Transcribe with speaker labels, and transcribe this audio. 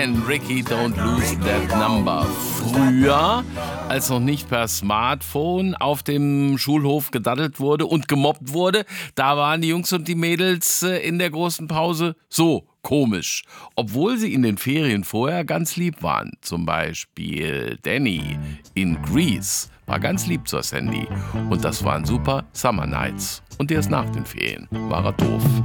Speaker 1: Man, Ricky, don't lose that number. Früher, als noch nicht per Smartphone auf dem Schulhof gedaddelt wurde und gemobbt wurde, da waren die Jungs und die Mädels in der großen Pause so komisch, obwohl sie in den Ferien vorher ganz lieb waren. Zum Beispiel Danny in Grease war ganz lieb zur Sandy. Und das waren super Summer Nights. Und erst nach den Ferien war er doof.